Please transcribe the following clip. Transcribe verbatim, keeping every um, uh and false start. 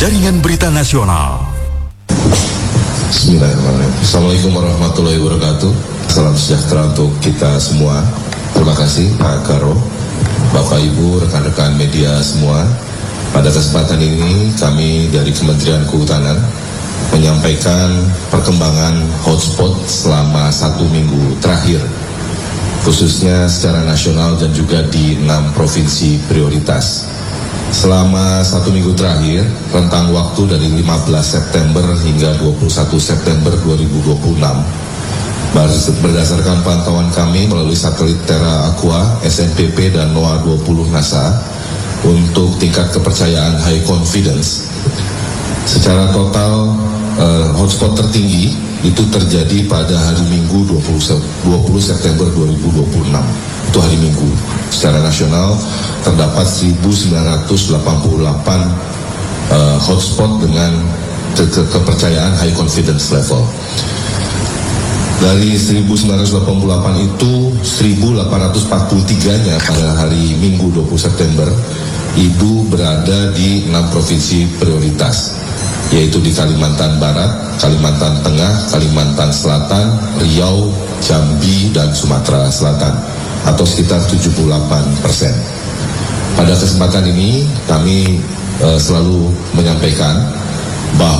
Jaringan Berita Nasional. Bismillahirrahmanirrahim. Assalamualaikum warahmatullahi wabarakatuh. Salam sejahtera untuk kita semua. Terima kasih Pak Karo, Bapak Ibu, rekan-rekan media semua. Pada kesempatan ini kami dari Kementerian Kehutanan menyampaikan perkembangan hotspot selama satu minggu terakhir, khususnya secara nasional dan juga di enam provinsi prioritas. Selama satu minggu terakhir, rentang waktu dari lima belas September hingga dua puluh satu September dua ribu dua puluh enam, berdasarkan pantauan kami melalui satelit Terra Aqua, S N P P, dan NOAA dua puluh NASA, untuk tingkat kepercayaan high confidence, secara total uh, hotspot tertinggi itu terjadi pada hari Minggu dua puluh September dua ribu dua puluh enam. Itu hari Minggu. Secara nasional terdapat seribu sembilan ratus delapan puluh delapan uh, hotspot dengan ke ke kepercayaan high confidence level. Dari seribu sembilan ratus delapan puluh delapan itu, seribu delapan ratus empat puluh tiga-nya pada hari Minggu dua puluh September itu berada di enam provinsi prioritas, yaitu di Kalimantan Barat, Kalimantan Tengah, Kalimantan Selatan, Riau, Jambi, dan Sumatera Selatan, atau sekitar tujuh puluh delapan persen. Pada kesempatan ini kami uh, selalu menyampaikan bahwa